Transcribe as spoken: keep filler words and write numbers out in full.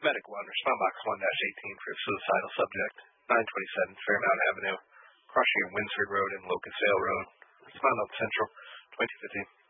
Medic one, respond box one dash eighteen for suicidal subject, nine twenty-seven Fairmount Avenue, crossing of Windsor Road and Locust Vale Road. Respond on Central, twenty fifteen.